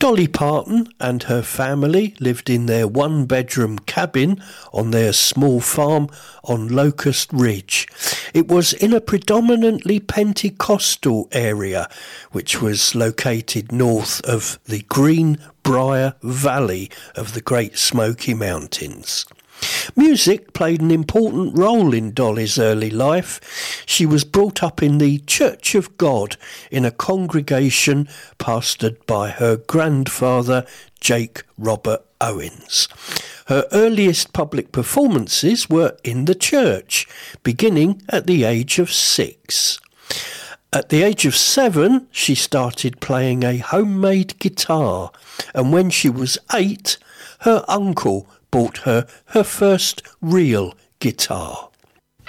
Dolly Parton and her family lived in their one-bedroom cabin on their small farm on Locust Ridge. It was in a predominantly Pentecostal area, which was located north of the Greenbrier Valley of the Great Smoky Mountains. Music played an important role in Dolly's early life. She was brought up in the Church of God in a congregation pastored by her grandfather, Jake Robert Owens. Her earliest public performances were in the church, beginning at the age of 6. At the age of 7, she started playing a homemade guitar, and when she was 8, her uncle bought her first real guitar.